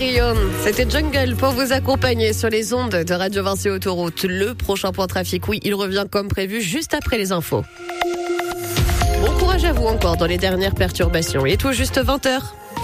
Carry On. C'était Jungle pour vous accompagner sur les ondes de Radio Vinci Autoroute. Le prochain point trafic, oui, il revient comme prévu juste après les infos. Bon courage à vous encore dans les dernières perturbations. Et tout juste 20h.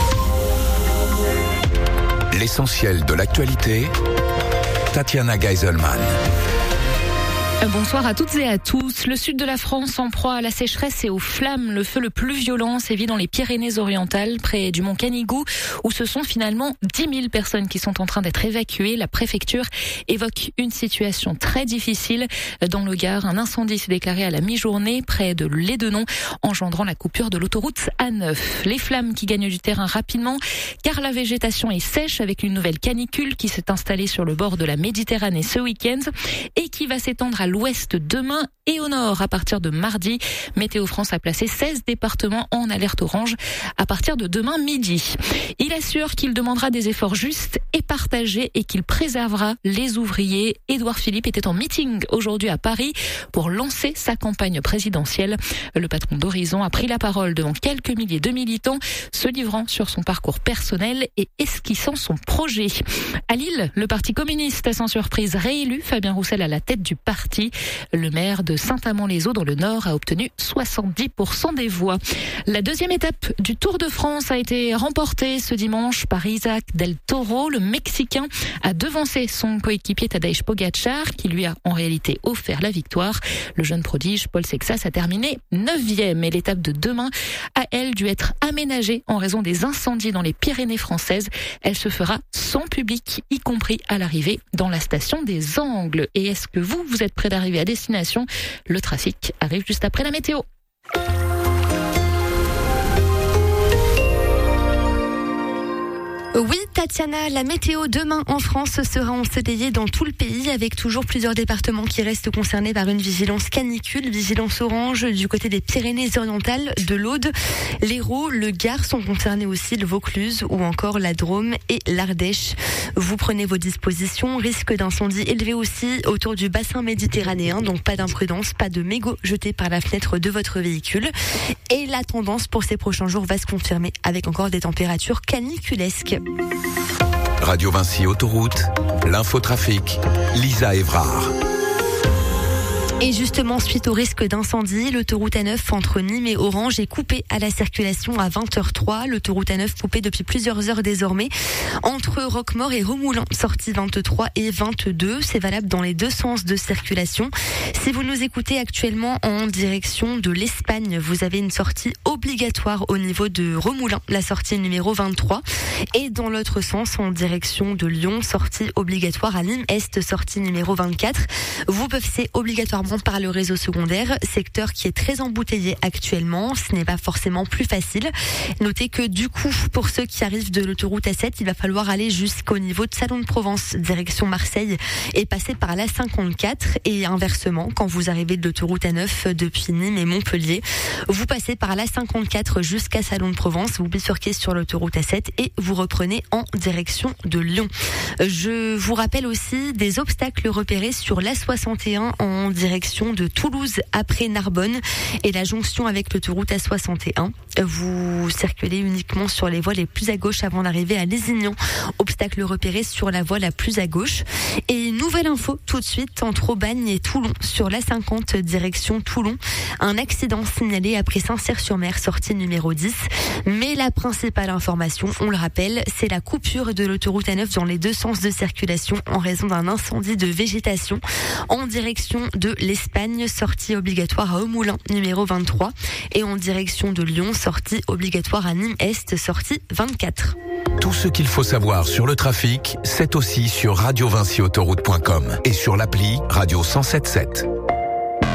L'essentiel de l'actualité, Tatiana Geiselman. Bonsoir à toutes et à tous. Le sud de la France en proie à la sécheresse et aux flammes. Le feu le plus violent sévit dans les Pyrénées-Orientales, près du mont Canigou, où ce sont finalement 10 000 personnes qui sont en train d'être évacuées. La préfecture évoque une situation très difficile. Dans le Gard, un incendie s'est déclaré à la mi-journée près de Lédenon, engendrant la coupure de l'autoroute A9. Les flammes qui gagnent du terrain rapidement, car la végétation est sèche avec une nouvelle canicule qui s'est installée sur le bord de la Méditerranée ce week-end et qui va s'étendre à l'ouest demain et au nord à partir de mardi. Météo France a placé 16 départements en alerte orange à partir de demain midi. Il assure qu'il demandera des efforts justes et partagés et qu'il préservera les ouvriers. Édouard Philippe était en meeting aujourd'hui à Paris pour lancer sa campagne présidentielle. Le patron d'Horizon a pris la parole devant quelques milliers de militants, se livrant sur son parcours personnel et esquissant son projet. À Lille, le Parti communiste a sans surprise réélu Fabien Roussel à la tête du parti. Le maire de Saint-Amand-les-Eaux dans le Nord a obtenu 70% des voix. La deuxième étape du Tour de France a été remportée ce dimanche par Isaac Del Toro. Le Mexicain a devancé son coéquipier Tadej Pogačar, qui lui a en réalité offert la victoire. Le jeune prodige Paul Sexas a terminé 9e et l'étape de demain a, elle, dû être aménagée en raison des incendies dans les Pyrénées françaises. Elle se fera sans public, y compris à l'arrivée dans la station des Angles. Et est-ce que vous êtes prêts d'arriver à destination? Le trafic arrive juste après la météo. Oui, Tatiana, la météo demain en France sera ensoleillée dans tout le pays avec toujours plusieurs départements qui restent concernés par une vigilance canicule, vigilance orange du côté des Pyrénées-Orientales, de l'Aude. L'Hérault, le Gard sont concernés aussi, le Vaucluse ou encore la Drôme et l'Ardèche. Vous prenez vos dispositions, risque d'incendie élevé aussi autour du bassin méditerranéen, donc pas d'imprudence, pas de mégots jetés par la fenêtre de votre véhicule. Et la tendance pour ces prochains jours va se confirmer avec encore des températures caniculesques. Radio Vinci Autoroute, l'infotrafic, Lisa Évrard. Et justement, suite au risque d'incendie, l'autoroute A9 entre Nîmes et Orange est coupée à la circulation à 20h03. L'autoroute A9 coupée depuis plusieurs heures désormais entre Roquemaure et Remoulins, sortie 23 et 22. C'est valable dans les deux sens de circulation. Si vous nous écoutez actuellement en direction de l'Espagne, vous avez une sortie obligatoire au niveau de Remoulins, la sortie numéro 23. Et dans l'autre sens, en direction de Lyon, sortie obligatoire à Nîmes Est, sortie numéro 24. Vous passez obligatoirement par le réseau secondaire, secteur qui est très embouteillé actuellement. Ce n'est pas forcément plus facile. Notez que du coup, pour ceux qui arrivent de l'autoroute A7, il va falloir aller jusqu'au niveau de Salon de Provence, direction Marseille, et passer par la 54. Et inversement, quand vous arrivez de l'autoroute A9 depuis Nîmes et Montpellier, vous passez par la 54 jusqu'à Salon de Provence, vous bifurquez sur l'autoroute A7 et vous reprenez en direction de Lyon. Je vous rappelle aussi des obstacles repérés sur la 61 en direction de Toulouse après Narbonne et la jonction avec l'autoroute A61. Vous circulez uniquement sur les voies les plus à gauche avant d'arriver à Lézignan. Obstacle repéré sur la voie la plus à gauche. Et nouvelle info tout de suite entre Aubagne et Toulon sur l'A50 direction Toulon. Un accident signalé après Saint-Cyr-sur-Mer, sortie numéro 10. Mais la principale information, on le rappelle, c'est la coupure de l'autoroute A9 dans les deux sens de circulation en raison d'un incendie de végétation en direction de l'Espagne, sortie obligatoire à Aumoulins, numéro 23. Et en direction de Lyon, sortie obligatoire à Nîmes Est, sortie 24. Tout ce qu'il faut savoir sur le trafic, c'est aussi sur radiovinciautoroute.com et sur l'appli Radio 107.7.